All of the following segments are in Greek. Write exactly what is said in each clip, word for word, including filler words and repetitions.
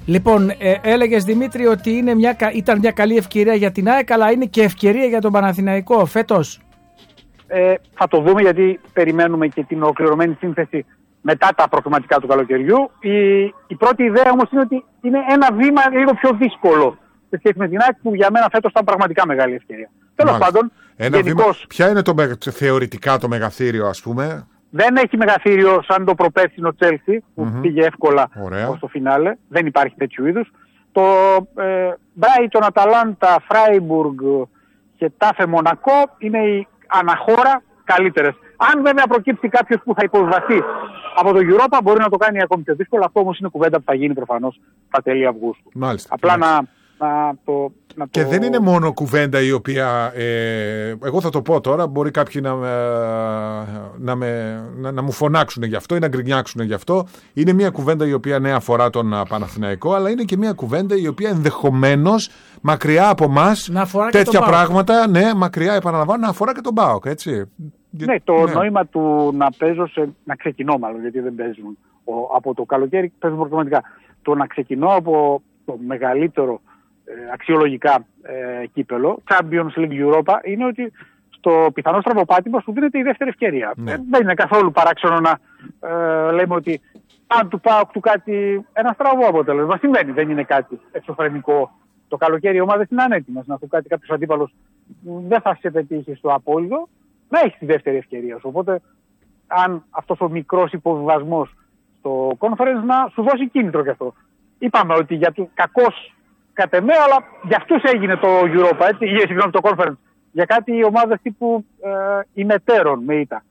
Λοιπόν, ε, έλεγες Δημήτρη ότι είναι μια, ήταν μια καλή ευκαιρία για την ΑΕΚ, αλλά είναι και ευκαιρία για τον Παναθηναϊκό φέτος. Ε, θα το δούμε, γιατί περιμένουμε και την ολοκληρωμένη σύνθεση μετά τα προκριματικά του καλοκαιριού. Η, η πρώτη ιδέα όμως είναι ότι είναι ένα βήμα λίγο πιο δύσκολο σε σχέση με την ΑΕΚ, που για μένα φέτος ήταν πραγματικά μεγάλη ευκαιρία. Τέλος πάντων, ένα γενικώς, βήμα, ποια είναι το, θεωρητικά το μεγαθύριο, ας πούμε? Δεν έχει μεγαθύριο σαν το προπέρσινο Chelsea που mm-hmm. πήγε εύκολα στο φινάλε. Δεν υπάρχει τέτοιου είδους. Το ε, Brighton, Αταλάντα, Freiburg και Τάφε Μονακό είναι οι αναχώρα καλύτερες. Αν βέβαια προκύψει κάποιος που θα υποβιβαστεί από το Europa, μπορεί να το κάνει ακόμη πιο δύσκολο. Αυτό όμως είναι κουβέντα που θα γίνει προφανώς στα τέλη Αυγούστου. Μάλιστα. Απλά να, να το... Να και το... δεν είναι μόνο κουβέντα η οποία, ε, εγώ θα το πω τώρα, μπορεί κάποιοι να, να, με, να, να μου φωνάξουν γι' αυτό ή να γκρινιάξουν γι' αυτό. Είναι μια κουβέντα η οποία ναι αφορά τον Παναθηναϊκό, αλλά είναι και μια κουβέντα η οποία ενδεχομένως μακριά από εμάς τέτοια πράγματα, ναι, μακριά επαναλαμβάνω, να αφορά και τον ΠΑΟΚ, έτσι. Ναι, το ναι. νόημα του να παίζω, σε, να ξεκινώ μάλλον, γιατί δεν παίζουν ο, από το καλοκαίρι, παίζουν προκριματικά. Το να ξεκινώ από το μεγαλύτερο αξιολογικά ε, κύπελο, Champions League Europa, είναι ότι στο πιθανό στραβοπάτημα σου δίνεται η δεύτερη ευκαιρία. Ναι. Ε, δεν είναι καθόλου παράξενο να ε, λέμε ότι αν του ΠΑΟΚ του κάτι ένα στραβό αποτέλεσμα. Συμβαίνει, δεν είναι κάτι εξωφρενικό. Το καλοκαίρι οι ομάδες είναι ανέτοιμες να του κάτι κάποιος αντίπαλος δεν θα σε πετύχει στο απόλυτο, να έχει τη δεύτερη ευκαιρία σου. Οπότε, αν αυτός ο μικρός υποβιβασμός στο conference να σου δώσει κίνητρο γι' αυτό. Είπαμε ότι για του κακός κατ' εμέ, αλλά για αυτούς έγινε το Europa, έτσι, ή συγγνώμη το Conference. Για κάτι οι ομάδες τύπου ε, ημετέρων με ήττα.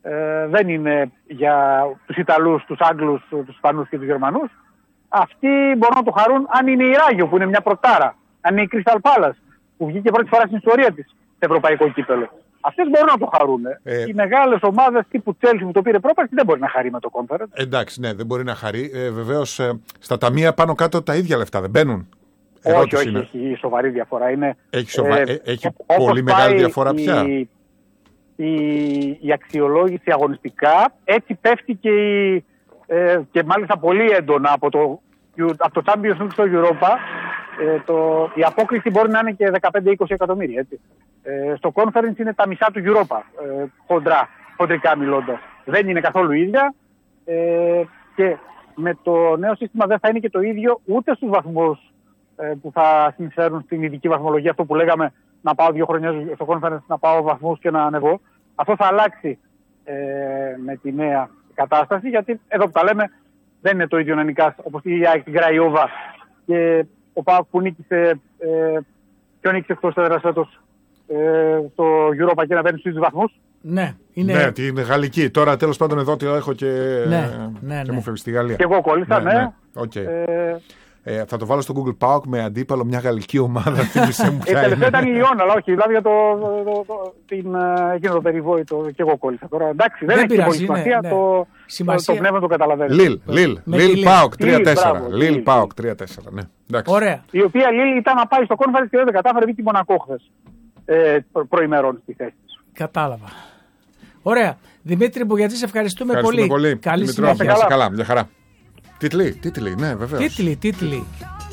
Ε, δεν είναι για τους Ιταλούς, τους Άγγλους, τους Ισπανούς και τους Γερμανούς. Αυτοί μπορούν να το χαρούν αν είναι η Ράγιο, που είναι μια πρωτάρα. Αν είναι η Crystal Palace, που βγήκε πρώτη φορά στην ιστορία της σε ευρωπαϊκό κύπελο. Αυτές μπορούν να το χαρούν. Ε, οι μεγάλες ομάδες τύπου Chelsea που το πήρε πρόπερση δεν μπορεί να χαρεί με το Conference. Εντάξει, ναι, δεν μπορεί να χαρεί. Ε, βεβαίως ε, στα ταμεία πάνω κάτω τα ίδια λεφτά δεν μπαίνουν. Όχι, όχι, είναι. Έχει σοβαρή διαφορά. Είναι, έχει σοβα... ε, έχει πολύ μεγάλη διαφορά πια. Η, η, η αξιολόγηση αγωνιστικά, έτσι πέφτει και, η, ε, και μάλιστα πολύ έντονα από το, από το Champions League στο Europa. Ε, το, η απόκριση μπορεί να είναι και δεκαπέντε με είκοσι εκατομμύρια. Έτσι. Ε, στο Conference είναι τα μισά του Europa, ε, χοντρά, χοντρικά μιλώντας. Δεν είναι καθόλου ίδια ε, και με το νέο σύστημα δεν θα είναι και το ίδιο ούτε στους βαθμούς που θα συνεισφέρουν στην ειδική βαθμολογία, αυτό που λέγαμε να πάω δύο χρόνια στο conference, να πάω βαθμούς και να ανεβώ. Αυτό θα αλλάξει ε, με τη νέα κατάσταση, γιατί εδώ που τα λέμε δεν είναι το ίδιο να νικάς όπως η ΑΕΚ την Κραϊόβα και ο ΠΑΟΚ που νίκησε, ε, ποιο νίκησε εκτός έδρας φέτος ε, στο Europa και να παίρνει στους βαθμούς. Ναι, είναι... ναι, την γαλλική. Τώρα τέλος πάντων εδώ το έχω και, ναι, ναι, και ναι. μου φεύγει στη Γαλλία. Και εγώ κόλλησα, ναι. ναι. ναι. Okay. Ε, Ε, θα το βάλω στο Google PAOK με αντίπαλο μια γαλλική ομάδα. Θύμισε μου ποια είναι. Τελευταία ήταν η Λιόν, αλλά όχι, δηλαδή για το, το, το, την, εκείνο το περιβόητο και εγώ κόλλησα. Τώρα εντάξει, δεν, δεν έχει πολύ σημασία, ναι, το, σημασία. Το, το πνεύμα το καταλαβαίνω. Λιλ, Λιλ, Λιλ PAOK τρία τέσσερα. Λιλ PAOK τρία τέσσερα, ναι. Εντάξει. Ωραία. Η οποία Λιλ ήταν να πάει στο conference και δεν κατάφερε, βγήκε Μονακό χθες ε, προημερών στη θέση της. Κατάλαβα. Ωραία. Δημήτρη Μπουγιατζή, σε ευχαριστούμε, ευχαριστούμε πολύ. πολύ. Καλή συνέχεια. συνέχεια. Καλά, μια χαρά. Τίτλοι, τίτλοι, ναι, βεβαίως. Τίτλοι, τίτλοι.